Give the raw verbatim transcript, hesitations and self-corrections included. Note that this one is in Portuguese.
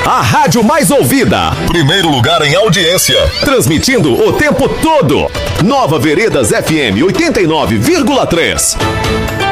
a rádio mais ouvida. Primeiro lugar em audiência. Transmitindo o tempo todo. Nova Veredas F M oitenta e nove vírgula três.